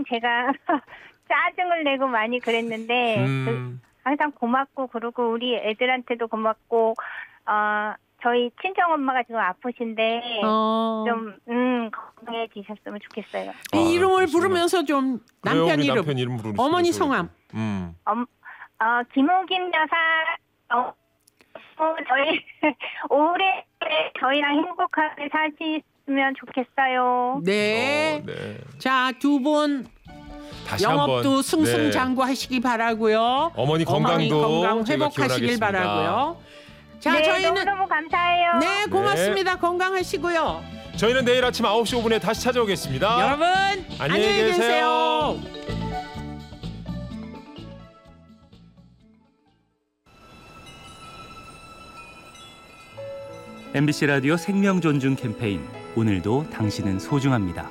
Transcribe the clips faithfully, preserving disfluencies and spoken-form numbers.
제가 짜증을 내고 많이 그랬는데 음. 그 항상 고맙고 그러고 우리 애들한테도 고맙고 어, 저희 친정 엄마가 지금 아프신데 어. 좀 음, 건강해지셨으면 좋겠어요. 이 아, 이름을 그러시구나. 부르면서 좀 그래요, 남편 우리 이름, 남편 이름 부르시죠, 어머니 저희도. 성함. 음. 엄, 어, 김우김 여사 어, 어, 저희 오래 저희랑 행복하게 사시면 좋겠어요. 네. 어, 네. 자, 두 분 다시 영업도 한번 네. 승승장구하시기 바라고요. 어머니 어머니 건강도 건강 저희가 회복하시길 기원하겠습니다. 바라고요. 자, 네, 저희는 너무너무 감사해요. 네, 고맙습니다. 건강하시고요. 저희는 내일 아침 아홉 시 오 분에 다시 찾아오겠습니다. 여러분, 안녕히 계세요. 엠비씨 라디오 생명 존중 캠페인 오늘도 당신은 소중합니다.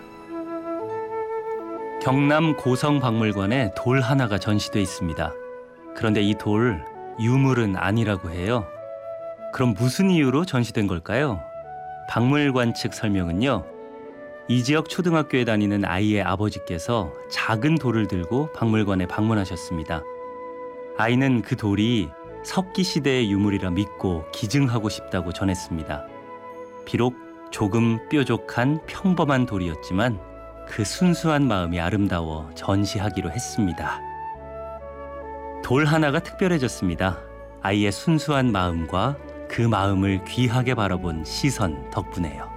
경남 고성박물관에 돌 하나가 전시돼 있습니다. 그런데 이 돌 유물은 아니라고 해요. 그럼 무슨 이유로 전시된 걸까요? 박물관 측 설명은요. 이 지역 초등학교에 다니는 아이의 아버지께서 작은 돌을 들고 박물관에 방문하셨습니다. 아이는 그 돌이 석기 시대의 유물이라 믿고 기증하고 싶다고 전했습니다. 비록 조금 뾰족한 평범한 돌이었지만 그 순수한 마음이 아름다워 전시하기로 했습니다. 돌 하나가 특별해졌습니다. 아이의 순수한 마음과 그 마음을 귀하게 바라본 시선 덕분에요.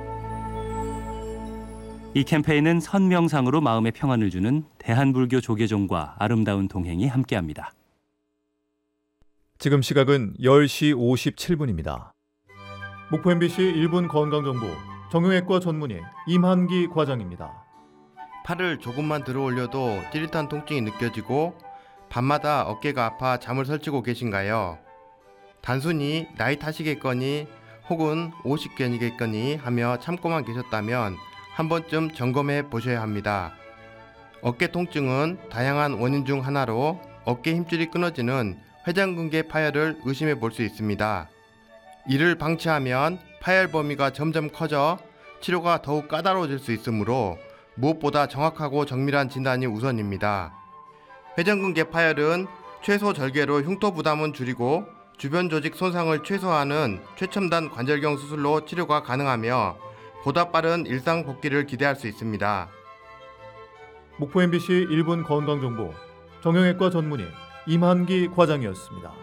이 캠페인은 선명상으로 마음의 평안을 주는 대한불교 조계종과 아름다운 동행이 함께합니다. 지금 시각은 열 시 오십칠 분입니다. 목포 엠비씨 일 분 건강정보 정형외과 전문의 임한기 과장입니다. 팔을 조금만 들어 올려도 찌릿한 통증이 느껴지고 밤마다 어깨가 아파 잠을 설치고 계신가요? 단순히 나이 탓이겠거니 혹은 오십견이겠거니 하며 참고만 계셨다면 한 번쯤 점검해 보셔야 합니다. 어깨 통증은 다양한 원인 중 하나로 어깨 힘줄이 끊어지는 회전근개 파열을 의심해 볼 수 있습니다. 이를 방치하면 파열 범위가 점점 커져 치료가 더욱 까다로워질 수 있으므로 무엇보다 정확하고 정밀한 진단이 우선입니다. 회전근개 파열은 최소 절개로 흉터 부담은 줄이고 주변 조직 손상을 최소화하는 최첨단 관절경 수술로 치료가 가능하며 보다 빠른 일상 복귀를 기대할 수 있습니다. 목포 엠비씨 일 분 건강정보 정형외과 전문의 임한기 과장이었습니다.